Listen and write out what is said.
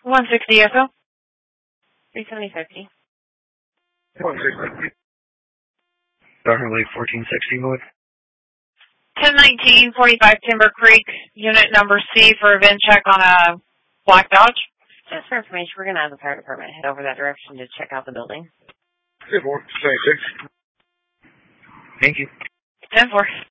160 Echo. 37050. 160. Darley 1460 North. 1019 45 Timber Creek, unit number C for a VIN check on a black Dodge. Just for information, we're going to have the fire department head over that direction to check out the building. 10-4. 26. Thank you. 10-4.